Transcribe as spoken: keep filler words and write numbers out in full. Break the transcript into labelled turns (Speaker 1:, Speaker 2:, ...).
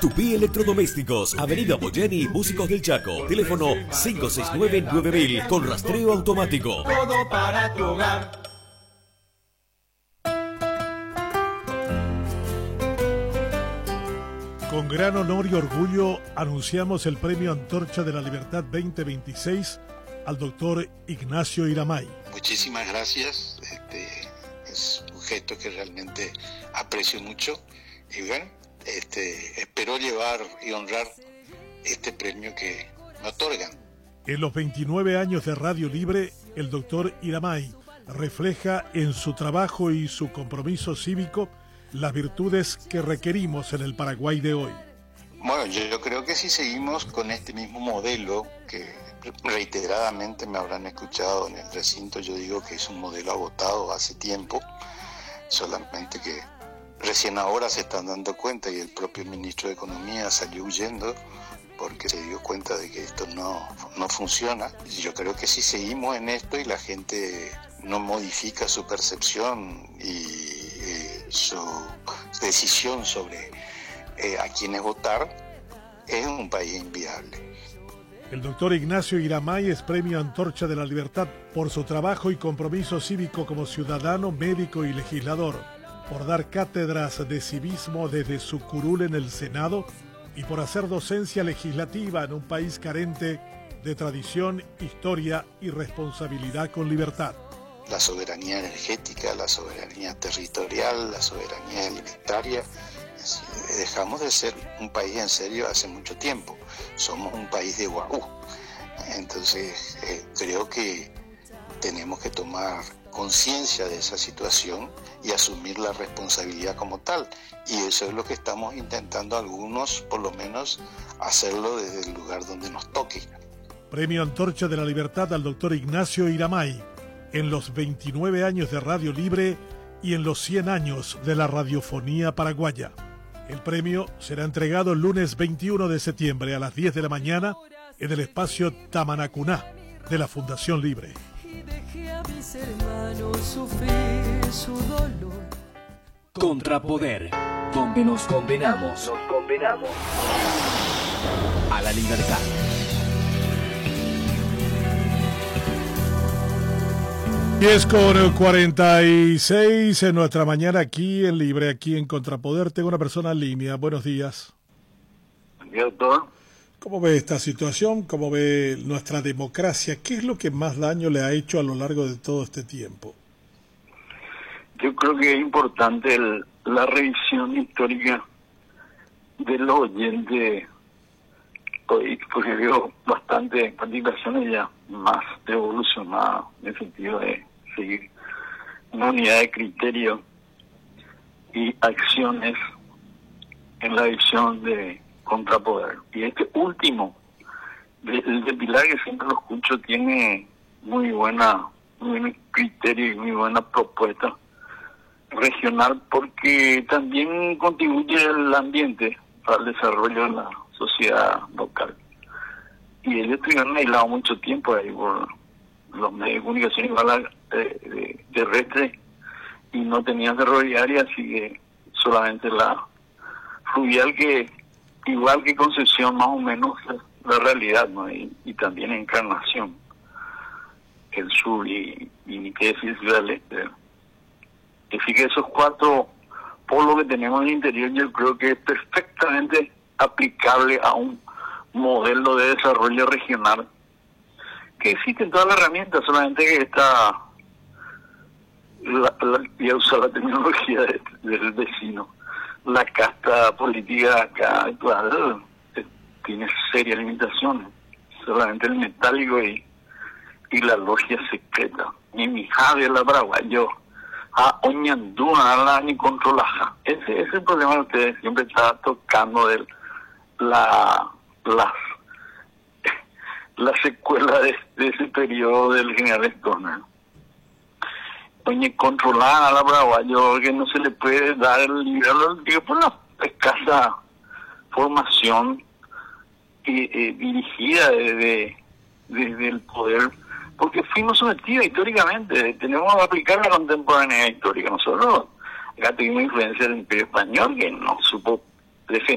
Speaker 1: Tupí Electrodomésticos, Avenida Boyeni, Músicos del Chaco. Teléfono cinco seis nueve nueve mil con rastreo automático.
Speaker 2: Todo para tu hogar.
Speaker 3: Con gran honor y orgullo anunciamos el Premio Antorcha de la Libertad veinte veintiséis al doctor Ignacio Iramay.
Speaker 4: Muchísimas gracias, este, es un gesto que realmente aprecio mucho y bueno, este, espero llevar y honrar este premio que me otorgan.
Speaker 3: En los veintinueve años de Radio Libre, el doctor Iramay refleja en su trabajo y su compromiso cívico las virtudes que requerimos en el Paraguay de hoy.
Speaker 4: Bueno, yo, yo creo que si seguimos con este mismo modelo, que reiteradamente me habrán escuchado en el recinto, yo digo que es un modelo agotado hace tiempo, solamente que recién ahora se están dando cuenta y el propio ministro de Economía salió huyendo porque se dio cuenta de que esto no, no funciona. Yo creo que si seguimos en esto y la gente no modifica su percepción y su decisión sobre eh, a quiénes votar, es un país inviable.
Speaker 3: El doctor Ignacio Iramay es Premio Antorcha de la Libertad por su trabajo y compromiso cívico como ciudadano, médico y legislador, por dar cátedras de civismo desde su curul en el Senado y por hacer docencia legislativa en un país carente de tradición, historia y responsabilidad con libertad.
Speaker 4: La soberanía energética, la soberanía territorial, la soberanía alimentaria. Dejamos de ser un país en serio hace mucho tiempo. Somos un país de guagú. Entonces, eh, creo que tenemos que tomar conciencia de esa situación y asumir la responsabilidad como tal. Y eso es lo que estamos intentando algunos, por lo menos, hacerlo desde el lugar donde nos toque.
Speaker 3: Premio Antorcha de la Libertad al doctor Ignacio Iramay, en los veintinueve años de Radio Libre y en los cien años de la radiofonía paraguaya. El premio será entregado el lunes veintiuno de septiembre a las diez de la mañana en el espacio Tamanacuná de la Fundación Libre.
Speaker 1: Contrapoder, donde nos condenamos, nos condenamos a la libertad.
Speaker 3: diez con cuarenta y seis en nuestra mañana aquí en Libre, aquí en Contrapoder. Tengo una persona en línea. Buenos días.
Speaker 5: Buen día, doctor.
Speaker 3: ¿Cómo ve esta situación? ¿Cómo ve nuestra democracia? ¿Qué es lo que más daño le ha hecho a lo largo de todo este tiempo?
Speaker 5: Yo creo que es importante el, la revisión histórica de los oyentes. Hoy, porque veo bastantes participaciones ya más evolucionadas en el sentido de seguir una unidad de criterio y acciones en la visión de contrapoder. Y este último, el de Pilar, que siempre lo escucho, tiene muy buena, muy buen criterio y muy buena propuesta regional, porque también contribuye al ambiente, al desarrollo de la sociedad local. Y ellos estuvieron aislados mucho tiempo ahí por los medios de comunicación igual a, de, de, terrestre, y no tenían ferroviaria, así que solamente la fluvial, que igual que Concepción más o menos la realidad, ¿no? Y, y también Encarnación, el sur y, y ni qué decir Ciudad del Este. Así que esos cuatro polos que tenemos en el interior, yo creo que es perfectamente aplicable a un modelo de desarrollo regional que existen todas las herramientas, solamente que está la, la, ya usar la tecnología de, del vecino. La casta política acá actual eh, tiene serias limitaciones, solamente el metálico y, y la logia secreta. Ni mi Javier la Paraguayo a Oñandúa la ni controlaja. Ese, ese es el problema que usted siempre está tocando de la las la secuela de, de ese periodo del general Stoner. Oye, controlada a la Paraguayo, que no se le puede dar el libre por la escasa formación eh, eh, dirigida desde de, de, el poder, porque fuimos sometidos históricamente. Tenemos que aplicar la contemporaneidad histórica. Nosotros acá tuvimos influencia del Imperio Español, que no supo defender